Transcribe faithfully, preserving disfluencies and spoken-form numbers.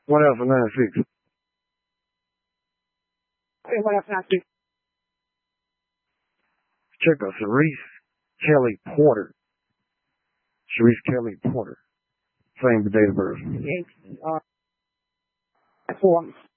What else in ninety-six? Hey, what else in ninety-six? Check out Cerise Kelly Porter. Cerise Kelly Porter. Same date of birth. Yes. Uh, four.